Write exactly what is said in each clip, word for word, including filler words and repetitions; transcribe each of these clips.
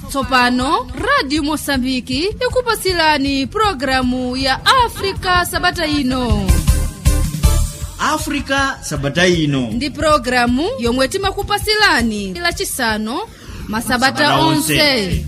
Tsopano Radio Mosambiki ikupasilani programu ya Afrika Sabata ino. Afrika Sabata ino ndi programu yomwe timakupasilani la chisano masabata onse.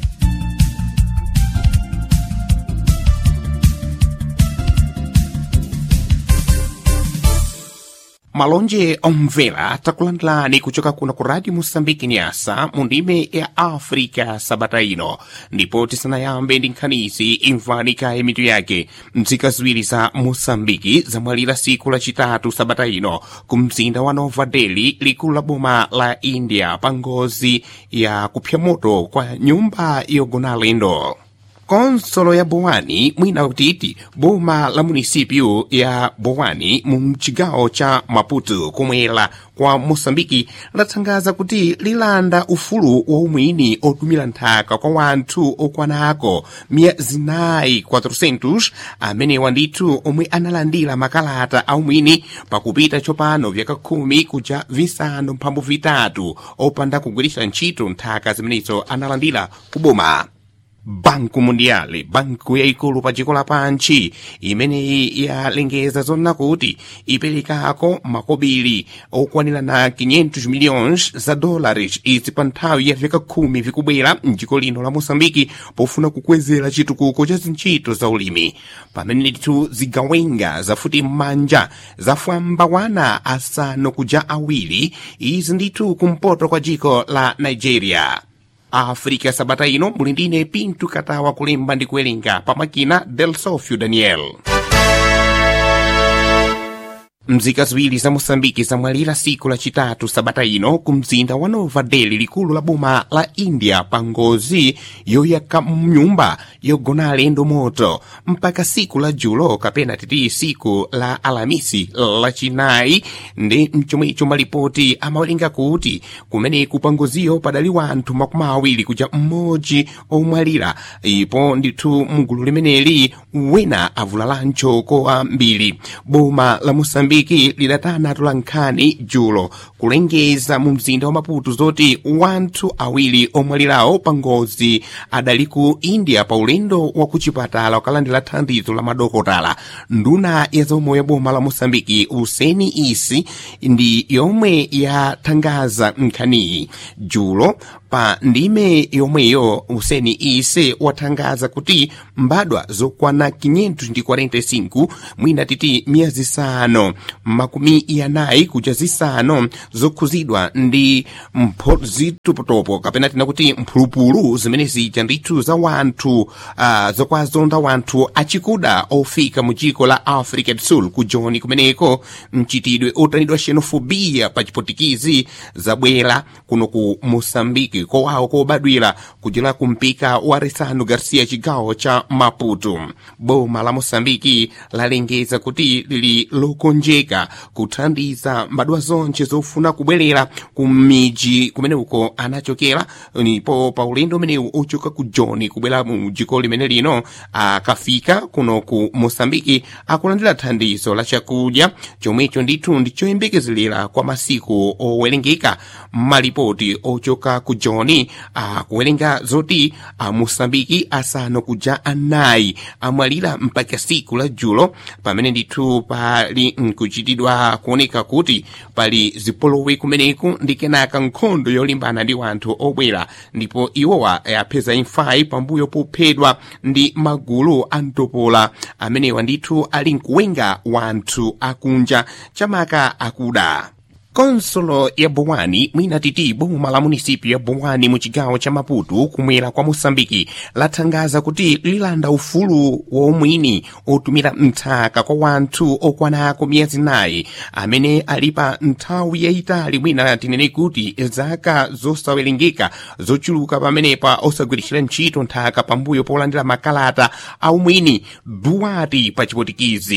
Malonje omvera takulandilani kuchoka kuna ku Radio Mosambiki Nyasa mundime ya Afrika Sabata ino. Ndipo tisanayambe ndi nkhanizi imvanika emitu yake. Mzika ziwiri za Mosambiki zamwalira siku la chitatu Sabata ino kumzinda wa Nova Delhi likulu la boma la India pangozi ya kupya moto kwa nyumba yogona alendo. Konsolo ya Bowani mwina utiti boma la munisipio ya Bowani mumchigawo cha Maputo kumwela kwa Mosambiki latangaza kuti lilanda ufulu wa umwini otumira nthaka kwa wanthu okwanako mia zinayi quatrocentos amene wanditu omwe analandira makalata a umwini pakupita chopano vyaka khumi kuja visanu mphambu vitatu opanda kugwiritsa ntchito nthaka zimenezo analandira kuboma. Banku Mundiale, banku ya ikulu pa dziko lapansi imeneyi yalengeza zonna kuti iperekako makobiri okwanira na quinhentos milhões za dólares izi pa nthawi ya vyaka khumi vikubwera mdziko lino la Mosambiki pofuna kukwezera chitukuko cha zintchito za ulimi. Pamene ndithu zigawenga zafuti m'manja zafwamba wana asanu kuja awiri izi ndithu kumpoto kwa dziko la Nigeria. Afrika Sabata ino mulindine Pinto Katawa kulemba ndi kuwerenga pamakina Del Sofio Daniel. Mzika ziwiri za Mosambiki zamwalira siku la chitatu Sabata ino kumzinda wa Nova Delhi likulu la boma la India pangozi yoyaka mnyumba yogona alendo moto mpaka siku la Julo kapena titi siku la Alamisi la chinayi ndi mchomwicho malipoti amawerenga kuti kumene kupangoziyo padali wanthu makumi awiri kuja mmodzi omwalira ipo ndithu mgulu limeneli wina avulala ntchoko ambiri. Boma la Mosambiki lidatana tulankhani Julo kulengeza mu mzinda wa Maputo zoti wanthu awiri omwalirawo pangozi adali ku India pa ulendo wa kuchipatala wakalandira thandizo la madokotala. Nduna ya zaumoyo ya boma la Mosambiki Useni Isi ndi yomwe yatangaza nkhaniyi Julo. Pa ndime yomweyo Useni Ise watangaza kuti mbadwa zokwana quinhentos e quarenta e cinco mwina titi mia zisanu makumi yanayi kuja zisanu zokhuzidwa ndi zitupotopo kapena tina kuti mphulupulu zimene zija ndithu za wanthu uh, zokwazonda wanthu achikuda ofika mu dziko la Africa do Sul kujoni kumeneko mchitidwe otanidwa xenofobia pa chipotikizi zabwera kuno ku Mosambiki kowawo kobadwira kujela kumpika wa Resano Garcia chigawo cha Maputo. Boma la Mosambiki lalengeza kuti lili lokonjeka kuthandiza mbadwa zonse zofuna kubwerera ku miji kumene uko anachokera nipo pa ulendo umenewu ochoka ku Joni kubwera mu dziko limene lino akafika kuno ku Mosambiki akulandira thandizo la chakudya chomwecho ndithu ndichoyembekezera kwa masiku owerengeka. Malipoti ochoka ku Joni akuwerenga zoti a Mosambiki asanu kuja anayi amwalira mpaka siku la Julo pamene ndithu pali nkuchitidwa kuoneka kuti pali zipolowe kumeneku ndi kenaka nkhondo yolimbana ndi wanthu obwera ndipo iwowa yapeza imfayi pambuyo pophedwa ndi magulu antopola amenewa ndithu ali nkuwenga wanthu akunja chamaka akuda. Konsolo ya Bowani mwina titi boma la munisipio ya Bowani mu chigawo cha Maputo kumwera kwa Mosambiki latangaza kuti lilanda ufulu wa umwini otumira nthaka kwa wanthu okwanako mia zinayi amene alipa nthawi yayitali mwina tinene kuti zaka zosawerengeka zochuluka pamenepa osagwiritsira ntchito nthaka pambuyo polandira makalata a umwini duwati pa chipotikizi.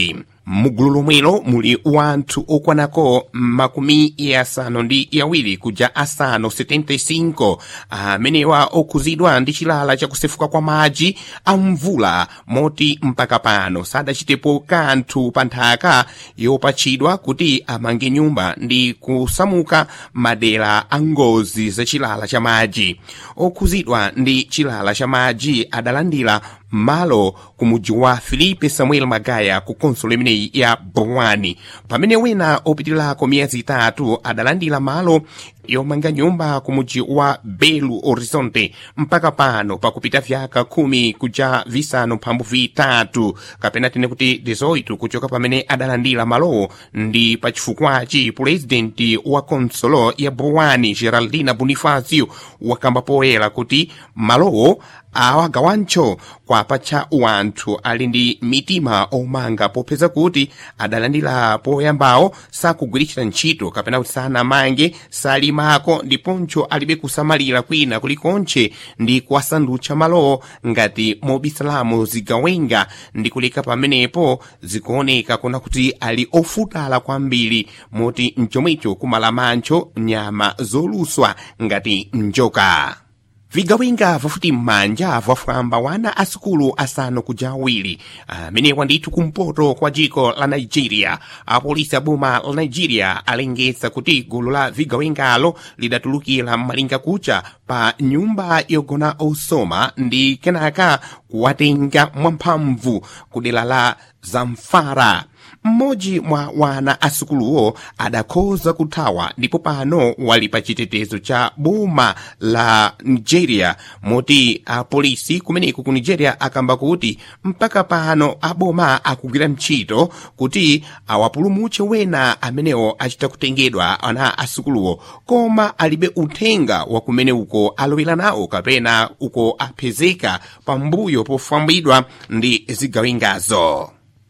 mugulu lomwelo muli wanthu okwanako makumi asanu ndi awiri kuja asanu setenta e cinco amenewa okhuzidwa ndi chilala chakusefuka kwa madzi a mvula moti mpaka pano sadachitepo kanthu pa nthaka yopatchidwa kuti amange nyumba ndi kusamuka madera a ngozi za chilala cha madzi. Okhuzidwa ndi chilala cha madzi adalandira malo kumuji wa Filipe Samuel Magaya ku konsolo imeneyi ya Bowani, pamene wina opitirako miyezi itatu adalandira malo yomanga nyumba kumuji wa Belo Horizonte mpaka pano pakupita vyaka khumi kuja visanu mphambu vitatu kapena tine kuti dezoito kuchoka pamene adalandira malo. Ndi pachifukwachi purezidenti wa konsolo ya Bowani Geraldina Bonifacio wakamba poyera kuti malowo awagawancho kwa pacha wanthu ali ndi mitima omanga popeza kuti adalandira poyambawo sakugwiritsira ntchito kapena kuti sanamange salimako ndiponcho alibe kusamalira kwina kulikonche ndi kuwasandutcha malowo ngati mobisalamo zigawenga ndi kuleka pamenepo zikuoneka kuna kuti ali ofutala kwambiri moti mchomwecho kumalamancho nyama zoluswa ngati njoka. Vigawenga vafuti mmanja vafamba wana asukulu asanu kuja awiri amenewa ndithu kumpoto kwa jiko la Nigeria. Apolisi aboma la Nigeria alengeza kuti gulu la vigawengalo lidatulukira malinga kucha pa nyumba yogona osoma ndi kenaka kuwatenga mwamphamvu kudera la Zamfara. Mmodzi mwa wana asukuluwo adakhoza kuthawa ndipo pano wali pa chitetezo cha boma la Nigeria moti apolisi kumeneko ku Nigeria akamba kuti mpaka pano aboma akugwira ntchito kuti awapulumutche wena amenewo achita kutengedwa ana asukuluwo koma alibe uthenga wa kumene uko alowera nawo kapena uko apezeka pambuyo pofambidwa ndi zigawengazo.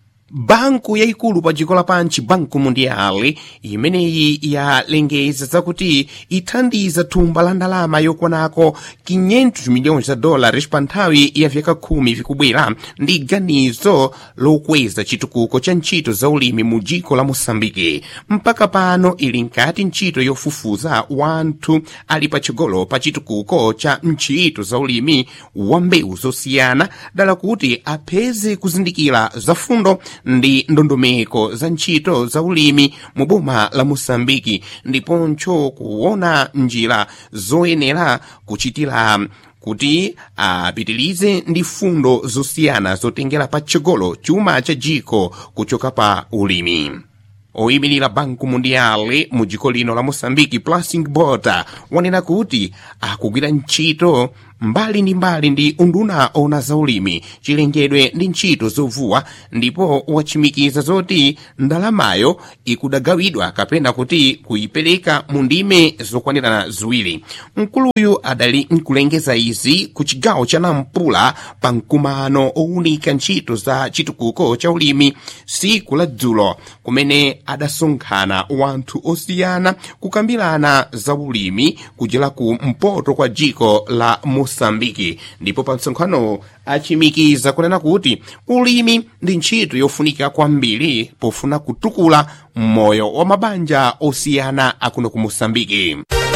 Banku yaikulu pa dziko lapansi Banku Mundiale imeneyi yalengeza zakuti ithandiza thumba la ndalama yokwanako quinhentos milhões za dólares pa nthawi ya vyaka khumi vikubwera ndi ganizo lokweza chitukuko cha ntchito za ulimi mu dziko la Moçambique. Mpaka pano ili nkati ntchito yofufuza wanthu ali patsogolo pa chitukuko cha ntchito za ulimi wa mbewu zosiyana dala kuti apeze kuzindikira za fundo ndi ndondomeko za ntchito za ulimi mu boma la Moçambique ndiponcho kuona njira zoyenera kuchitira kuti apitilize ndi fundo zosiyana zotengera patsogolo chuma cha jiko kuchoka pa ulimi. Oyimirira Banku Mundiale mu dziko lino la Moçambique Plasing Bota wanena kuti akugwira ntchito mbali ndi mbali ndi unduna ona za ulimi chilengedwe ndi ntchito zovuwa ndipo wachimikiza zoti ndalamayo ikudagawidwa kapena kuti kuyipereka mu ndime zokwanirana ziwiri. Mkuluyu adali nkulengeza izi ku chigawo cha Nampula pa mkumano owunika ntchito za chitukuko cha ulimi siku la dzulo kumene adasonkhana wanthu osiyana kukambirana za ulimi kujera ku mpoto kwa jiko la Moçambique. Ndipo pa msonkhano achimikiza kunena kuti ulimi ndi ntchito yofunika kwambiri pofuna kutukula moyo wa mabanja osiyana akuno ku Moçambique.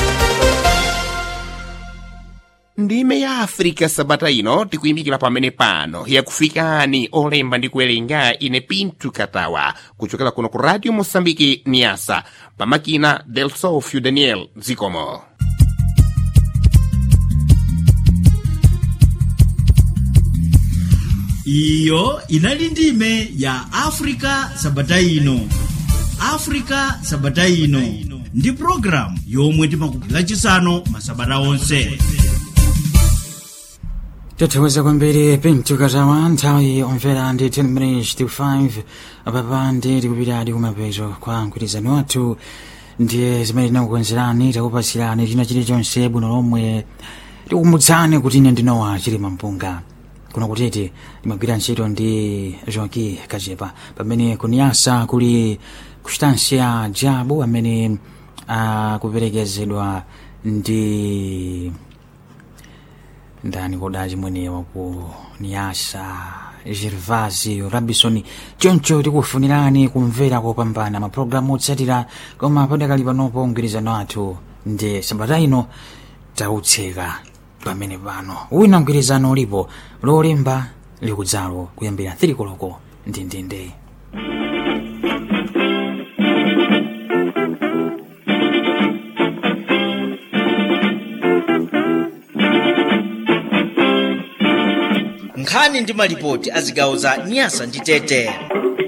Ndime ya Afrika sabata ino tikuyimikira pamene pano yakufikani olemba ndi kuwerenga ine Pintu Katawa kuchokera kuno ku Radio Moçambique Niasa pamakina Del Sofio Daniel Zikomo. Iyo inali ndime ya Afrika sabata ino. Afrika sabata ino ndi program yomwe timakupira chisano masabata onse. Tathokoza kwambiri Pintu Katawa. Nthawi omvera ndi ten minutes to five apapa ndi tikupitadi kumapeto kwa mgwirizano wathu ndiye zimene tinakukonzerani takupasirani china chilichonse bwino lomwe tikumutsani kuti ine ndinowa Chilima Mpunga kuno kutete timagwira ntchito ndi Joaquim Kachepa pamene kuniyasa kuli kustansia Jabu amene akuperekezedwa ndi ndani kodachi mwenewa ku niyasa Gervasio Robinson. Choncho tikufunirani kumvera kopambana mapulogalamu otsatira, koma padakali panopo mgwirizano athu ndi sabata ino tautseka pamene pano. Wina mgwirizano ulipo lolemba likudzalo kuyambira three koloko ndindinde. Nkhani ndi malipoti a zigawo za Nyasa ndi Tete.